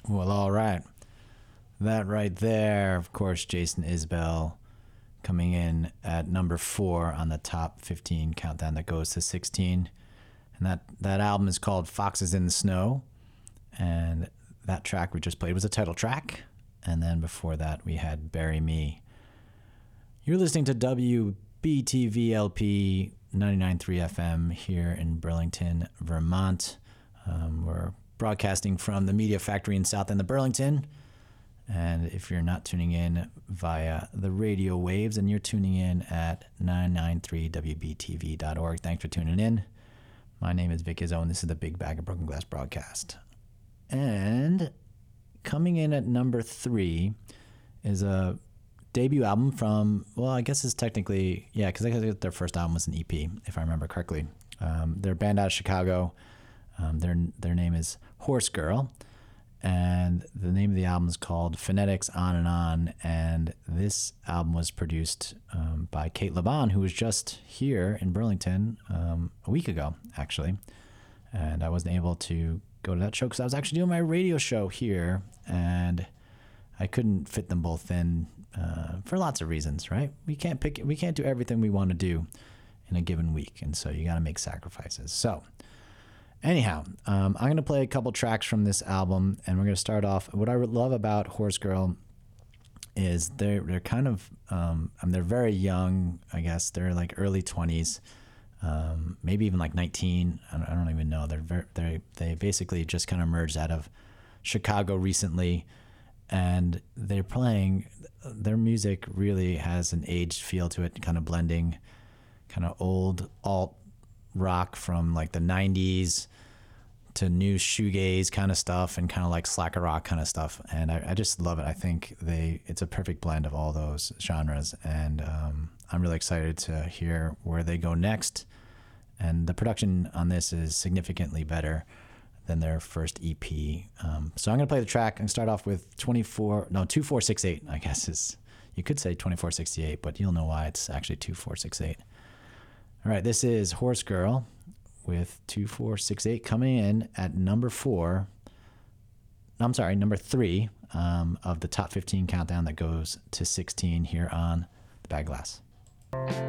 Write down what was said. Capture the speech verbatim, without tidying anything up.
Well, all right. That right there, of course, Jason Isbell coming in at number four on the top fifteen countdown that goes to sixteen. And that, that album is called Foxes in the Snow. And that track we just played was a title track. And then before that, we had Bury Me. You're listening to W B T V L P ninety-nine point three F M here in Burlington, Vermont. Um, we're broadcasting from the Media Factory in South End of Burlington. And if you're not tuning in via the radio waves, and you're tuning in at nine ninety-three W B T V dot org, thanks for tuning in. My name is Vic Izzo, and this is the Big Bag of Broken Glass broadcast. And coming in at number three is a debut album from, well, I guess it's technically, yeah, because I guess their first album was an E P, if I remember correctly. Um, they're a band out of Chicago. Um, their their name is Horse Girl. And the name of the album is called Phonetics On and On. And this album was produced um, by Kate Laban, who was just here in Burlington um, a week ago, actually. And I wasn't able to go to that show because I was actually doing my radio show here. And I couldn't fit them both in uh, for lots of reasons, right? We can't pick, we can't do everything we want to do in a given week. And so you got to make sacrifices. So anyhow, um, I'm going to play a couple tracks from this album, and we're going to start off. What I love about Horse Girl is they're they're kind of um, I mean, they're very young. I guess they're like early twenties, um, maybe even like nineteen. I don't, I don't even know. They're very they they basically just kind of merged out of Chicago recently, and they're playing. Their music really has an aged feel to it, kind of blending, kind of old alt rock from like the nineties to new shoegaze kind of stuff, and kind of like slacker rock kind of stuff. And I, I just love it. I think they it's a perfect blend of all those genres, and um, I'm really excited to hear where they go next. And the production on this is significantly better than their first E P. Um, so I'm going to play the track and start off with twenty-four, no, two four six eight, I guess is, you could say twenty-four sixty-eight, but you'll know why it's actually two four six eight. All right, this is Horse Girl with two four six eight coming in at number four. I'm sorry, number three um, of the top fifteen countdown that goes to sixteen here on the Bag Glass.